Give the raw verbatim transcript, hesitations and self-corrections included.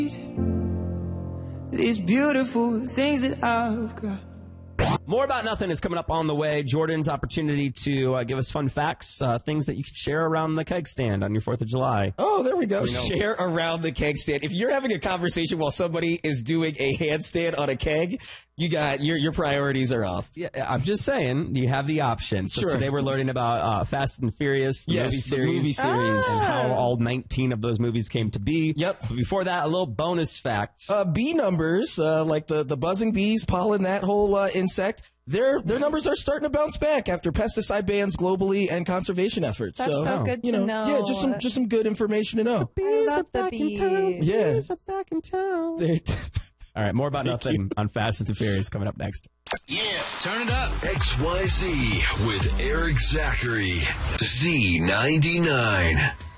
these beautiful things that I've got. More About Nothing is coming up on the way. Jordan's opportunity to uh, give us fun facts, uh, things that you can share around the keg stand on your fourth of July. Oh, there we go. You know. Share around the keg stand. If you're having a conversation while somebody is doing a handstand on a keg, you got your your priorities are off. Yeah, I'm just saying, you have the option. So Sure. today we're learning about uh, Fast and Furious, the Yes, movie the series, movie series. and how all nineteen of those movies came to be. Yep. But before that, a little bonus fact. Uh, bee numbers, uh, like the, the buzzing bees, pollen, that whole uh, insect, their their numbers are starting to bounce back after pesticide bans globally and conservation efforts. That's so, so good you to know, know. Yeah, just some just some good information to know. I love the bees. Yeah. Bees are back in town. They- All right, more about Thank nothing you. on Fast and the Furious coming up next. Yeah, turn it up. X Y Z with Eric Zachary. Z ninety-nine.